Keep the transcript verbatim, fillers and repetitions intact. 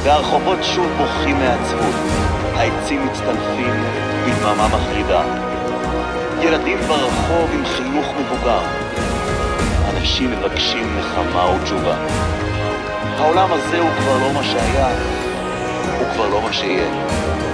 והרחובות שוב בוכים מעצבות. העצים מצטנפים בדממה מחרידה. ילדים ברחוב עם חינוך מבוגר. אנשים מבקשים נחמה ותשובה. העולם הזה הוא כבר לא מה שהיה, הוא כבר לא מה שיהיה.